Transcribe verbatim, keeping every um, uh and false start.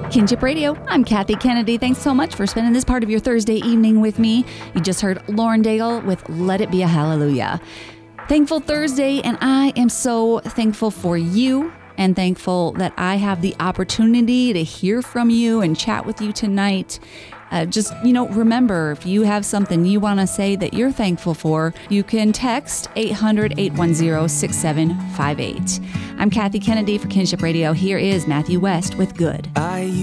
Kinship Radio, I'm Kathy Kennedy. Thanks so much for spending this part of your Thursday evening with me. You just heard Lauren Daigle with Let It Be a Hallelujah. Thankful Thursday, and I am so thankful for you and thankful that I have the opportunity to hear from you and chat with you tonight. Uh, just, you know, remember, if you have something you want to say that you're thankful for, you can text eight hundred, eight one zero, six seven five eight. I'm Kathy Kennedy for Kinship Radio. Here is Matthew West with Good. I